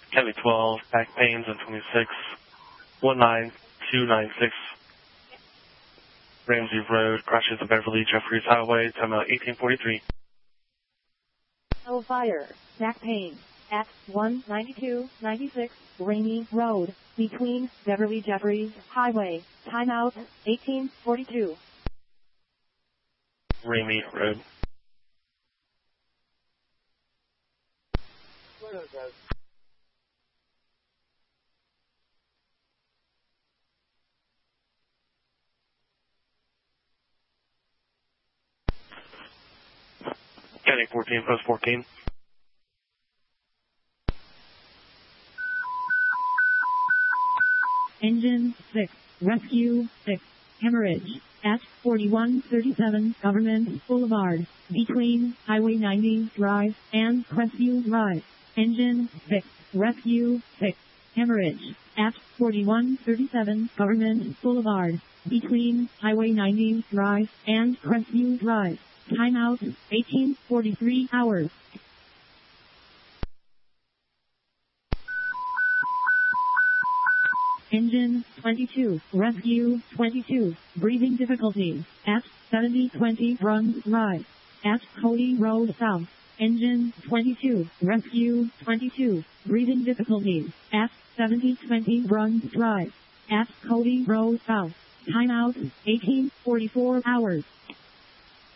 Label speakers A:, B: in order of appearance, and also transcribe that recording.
A: County 12, back pains on 26, 19296. Ramsey Road, crashes at Beverly Jeffries Highway, timeout 1843.
B: Oh, fire, back pain at 19296 Ramey Road, between Beverly Jeffries Highway, timeout 1842.
A: Ramey Road. County 14, post 14.
B: Engine 6, Rescue 6, hemorrhage at 4137 Government Boulevard, between Highway 90 Drive and Crestview Drive. Engine 6, Rescue 6, hemorrhage at 4137 Government Boulevard, between Highway 90 Drive and Crestview Drive. Timeout 1843 hours. Engine 22, Rescue 22, breathing difficulties at 7020 Bruns Drive, at Cody Road South. Engine 22, Rescue 22, breathing difficulties at 7020 Bruns Drive, at Cody Road South. Timeout 1844 hours.